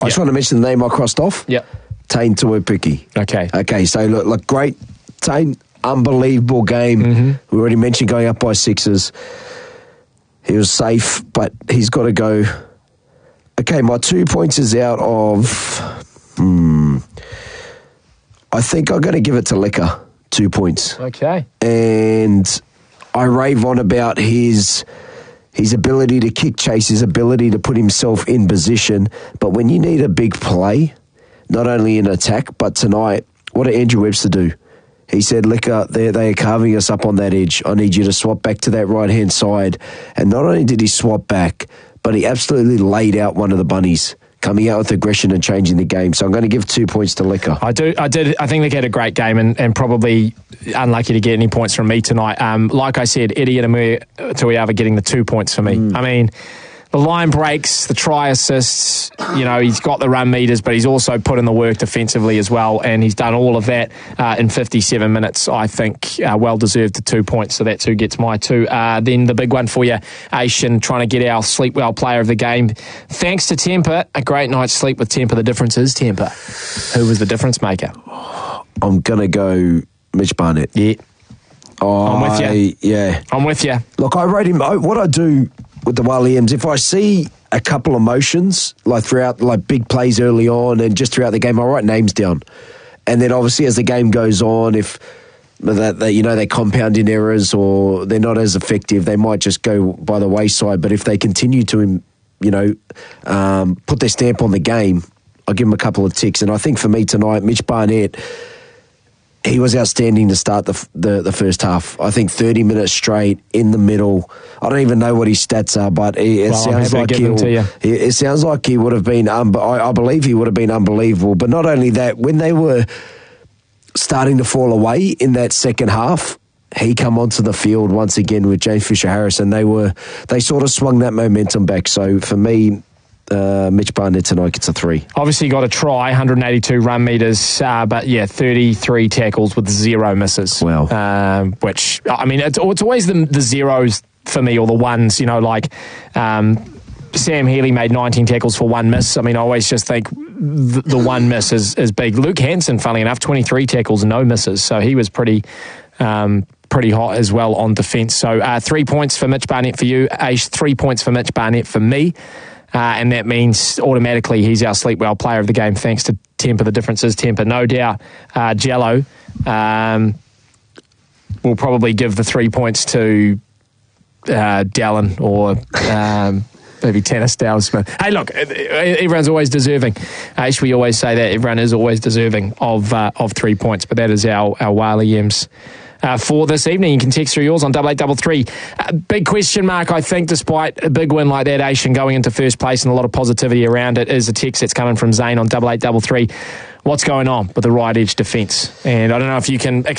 I just want to mention the name I crossed off. Yep. Tane Tuipiki. Okay, so look, great. Tane, unbelievable game. Mm-hmm. We already mentioned going up by sixes. He was safe, but he's got to go. Okay, my 2 points is out of... I think I'm going to give it to Liquor. 2 points. Okay. And I rave on about his ability to kick chase, his ability to put himself in position. But when you need a big play, not only in attack, but tonight, what did Andrew Webster do? He said, Liquor, they are carving us up on that edge. I need you to swap back to that right-hand side. And not only did he swap back, but he absolutely laid out one of the bunnies, coming out with aggression and changing the game. So I'm going to give 2 points to Liquor. I think they had a great game and probably unlucky to get any points from me tonight. Like I said, Eddie and Tuiava getting the 2 points for me. I mean, the line breaks, the try assists, he's got the run meters, but he's also put in the work defensively as well, and he's done all of that in 57 minutes. I think well-deserved the 2 points, so that's who gets my two. Then the big one for you, Asian, trying to get our sleep well player of the game. Thanks to Temper, a great night's sleep with Temper. The difference is Temper. Who was the difference maker? I'm going to go Mitch Barnett. Yeah. I'm with you. Yeah. I'm with you. Look, I rate him. What I do with the Wally M's, if I see a couple of motions, like throughout, like big plays early on and just throughout the game, I write names down. And then obviously as the game goes on, if they compound in errors or they're not as effective, they might just go by the wayside. But if they continue to, put their stamp on the game, I'll give them a couple of ticks. And I think for me tonight, Mitch Barnett, he was outstanding to start the first half. I think 30 minutes straight in the middle. I don't even know what his stats are, but it sounds like he would have been. I believe he would have been unbelievable. But not only that, when they were starting to fall away in that second half, he come onto the field once again with James Fisher-Harris, and they sort of swung that momentum back. So for me, Mitch Barnett tonight gets a 3. Obviously got a try, 182 run meters, but 33 tackles with 0 misses. Wow. Which, I mean, it's always the zeros for me, or the ones, Sam Healy made 19 tackles for 1 miss. I mean, I always just think the 1 miss is big. Luke Hansen, funnily enough, 23 tackles, no misses. So he was pretty hot as well on defence. So 3 points for Mitch Barnett for you, Aish, 3 points for Mitch Barnett for me. And that means automatically he's our sleep well player of the game, thanks to Temper. The difference is Temper. No doubt, Jello will probably give the 3 points to Dallin or maybe Tanner Stowell Smith. Hey, look, everyone's always deserving. Actually, we always say that everyone is always deserving of 3 points, but that is our Wally M's. For this evening, you can text through yours on 8833. Big question mark, I think, despite a big win like that, Asian going into first place and a lot of positivity around it, is a text that's coming from Zane on 8833. What's going on with the right edge defence? And I don't know if you can